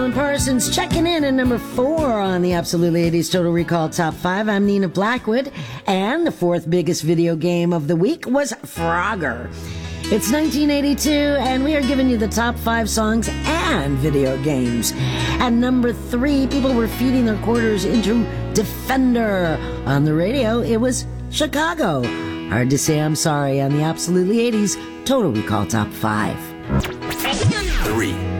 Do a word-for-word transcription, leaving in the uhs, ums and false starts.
Alan Parsons checking in at number four on the Absolutely eighties Total Recall Top five. I'm Nina Blackwood, and the fourth biggest video game of the week was Frogger. It's nineteen eighty-two, and we are giving you the top five songs and video games. At number three, people were feeding their quarters into Defender. On the radio, it was Chicago. Hard to say I'm sorry on the Absolutely eighties Total Recall Top five. Three.